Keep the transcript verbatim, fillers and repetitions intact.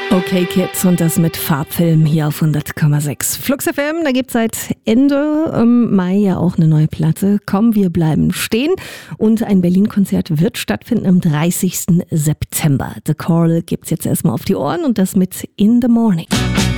Okay Kids und das mit Farbfilm hier auf hundert Komma sechs. Flux F M, da gibt es seit Ende ähm, Mai ja auch eine neue Platte. Komm, wir bleiben stehen. Und ein Berlin-Konzert wird stattfinden am dreißigsten September. The Coral gibt's jetzt erstmal auf die Ohren und das mit In the Morning.